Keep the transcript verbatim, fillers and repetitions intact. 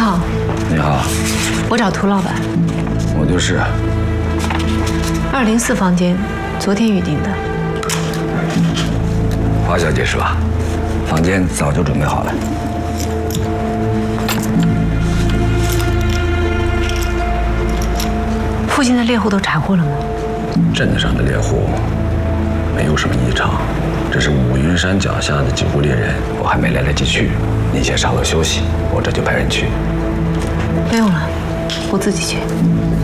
好。 你好。 我找涂老板。 我就是。 二零四房间，昨天预定的。 华小姐是吧？房间早就准备好了。 附近的猎户都查过了吗？ 镇子上的猎户没有什么异常，只是五云山脚下的几户猎人，我还没来得及去。你先稍后休息，我这就派人去。 不用了，我自己去。